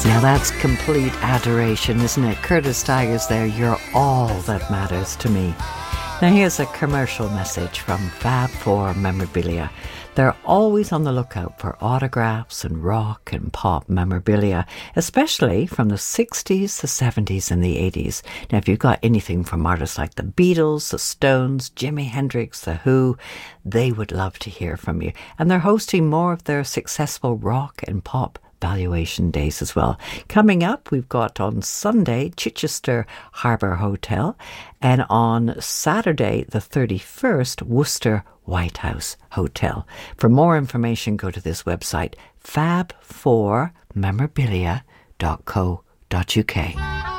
Now that's complete adoration, isn't it? Curtis Tigers there, you're all that matters to me. Now here's a commercial message from Fab Four Memorabilia. They're always on the lookout for autographs and rock and pop memorabilia, especially from the 60s, the 70s and the 80s. Now if you've got anything from artists like the Beatles, the Stones, Jimi Hendrix, the Who, they would love to hear from you. And they're hosting more of their successful rock and pop valuation days as well. Coming up, we've got on Sunday, Chichester Harbour Hotel, and on Saturday, the 31st, Worcester White House Hotel. For more information, go to this website, fab4memorabilia.co.uk.